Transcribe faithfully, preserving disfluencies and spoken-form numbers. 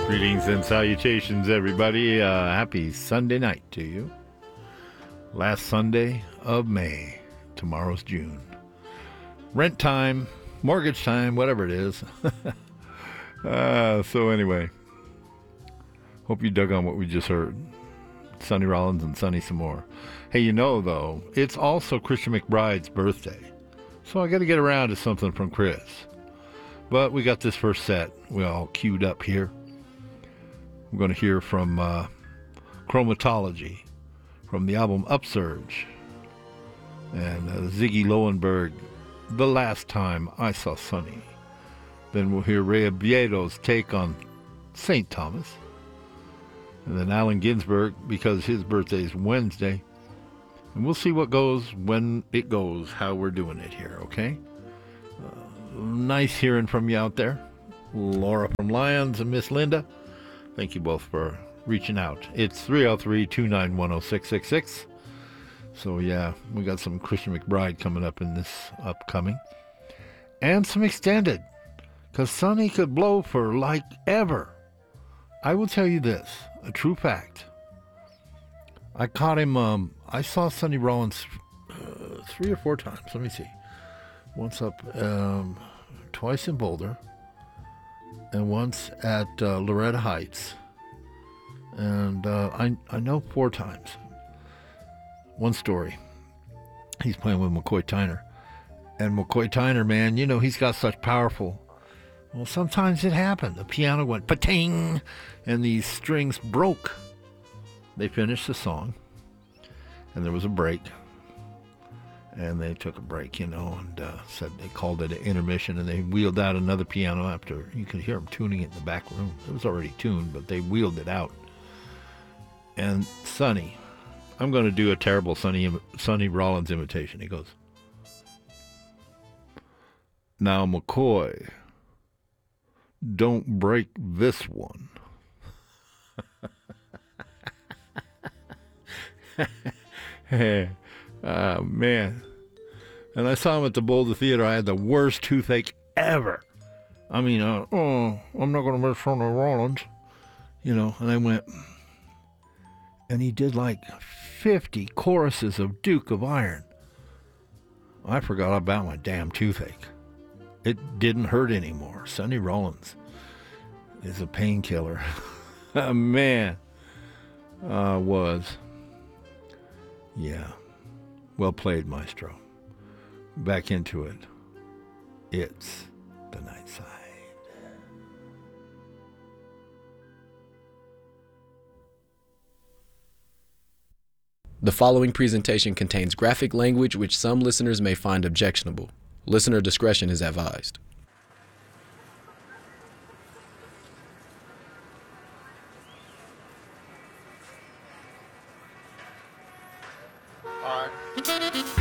Greetings and salutations, everybody. Uh, happy Sunday night to you. Last Sunday of May. Tomorrow's June. Rent time, mortgage time, whatever it is. uh, so anyway, hope you dug on what we just heard. Sonny Rollins and Sonny some more. Hey, you know, though, it's also Christian McBride's birthday. So I got to get around to something from Chris. But we got this first set. We all queued up here. We're going to hear from uh, Chromatology from the album Upsurge. And uh, Ziggy Lowenberg, The Last Time I Saw Sonny. Then we'll hear Ray Obiedo's take on Saint Thomas. And then Allen Ginsberg, because his birthday is Wednesday. And we'll see what goes when it goes, how we're doing it here, okay? Uh, nice hearing from you out there. Laura from Lions and Miss Linda. Thank you both for reaching out. It's three oh three, two nine one, oh six six six. So, yeah, we got some Christian McBride coming up in this upcoming. And some extended. Because Sonny could blow for like ever. I will tell you this, a true fact. I caught him, um, I saw Sonny Rollins uh, three or four times. Let me see. Once up, um, twice in Boulder. And once at uh, Loretta Heights. And uh, I I know four times. One story. He's playing with McCoy Tyner. And McCoy Tyner, man, you know, he's got such powerful... Well, sometimes it happened. The piano went pa-ting, and these strings broke. They finished the song, and there was a break. And they took a break, you know, and uh, said they called it an intermission, and they wheeled out another piano after. You could hear them tuning it in the back room. It was already tuned, but they wheeled it out. And Sonny, I'm going to do a terrible Sonny, Sonny Rollins imitation. He goes, "Now, McCoy, don't break this one." Oh, man. And I saw him at the Boulder Theater. I had the worst toothache ever. I mean, uh, oh, I'm not going to miss Sonny Rollins. You know, and I went, and he did like fifty choruses of Duke of Iron. I forgot about my damn toothache. It didn't hurt anymore. Sonny Rollins is a painkiller. Man, uh, was. Yeah. Well played, Maestro. Back into it. It's the night side. The following presentation contains graphic language which some listeners may find objectionable. Listener discretion is advised.